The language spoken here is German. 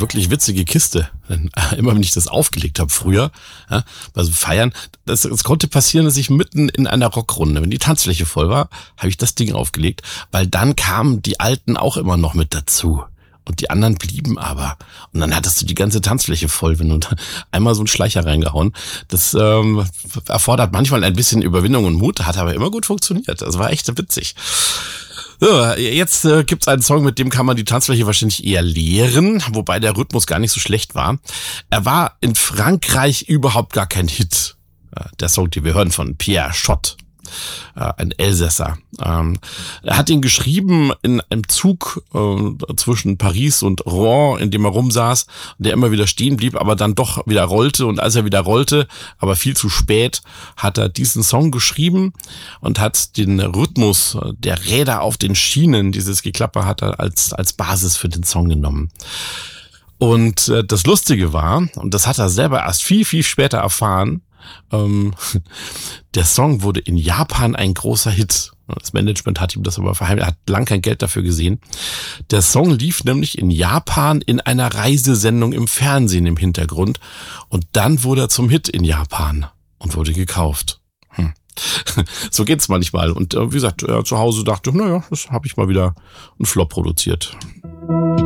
wirklich witzige Kiste. Immer wenn ich das aufgelegt habe früher, ja, bei so Feiern, das konnte passieren, dass ich mitten in einer Rockrunde, wenn die Tanzfläche voll war, habe ich das Ding aufgelegt, weil dann kamen die Alten auch immer noch mit dazu. Und die anderen blieben aber. Und dann hattest du die ganze Tanzfläche voll, wenn du einmal so einen Schleicher reingehauen. Das erfordert manchmal ein bisschen Überwindung und Mut, hat aber immer gut funktioniert. Das war echt witzig. So, jetzt gibt's einen Song, mit dem kann man die Tanzfläche wahrscheinlich eher leeren, wobei der Rhythmus gar nicht so schlecht war. Er war in Frankreich überhaupt gar kein Hit. Der Song, den wir hören, von Pierre Schott. Ein Elsässer. Er hat ihn geschrieben in einem Zug zwischen Paris und Rouen, in dem er rumsaß, der immer wieder stehen blieb, aber dann doch wieder rollte. Und als er wieder rollte, aber viel zu spät, hat er diesen Song geschrieben und hat den Rhythmus der Räder auf den Schienen, dieses Geklapper, hat er als Basis für den Song genommen. Und das Lustige war, und das hat er selber erst viel, viel später erfahren, der Song wurde in Japan ein großer Hit. Das Management hat ihm das aber verheimlicht, er hat lang kein Geld dafür gesehen. Der Song lief nämlich in Japan in einer Reisesendung im Fernsehen im Hintergrund und dann wurde er zum Hit in Japan und wurde gekauft. So geht's manchmal. Und wie gesagt, zu Hause dachte ich, naja, das habe ich mal wieder einen Flop produziert.